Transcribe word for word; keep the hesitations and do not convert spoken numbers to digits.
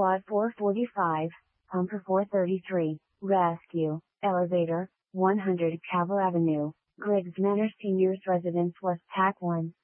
Quad four forty-five, Pumper four thirty-three, Rescue, Elevator, one hundred Cavill Avenue, Griggs Manor Seniors Residence West Pack one.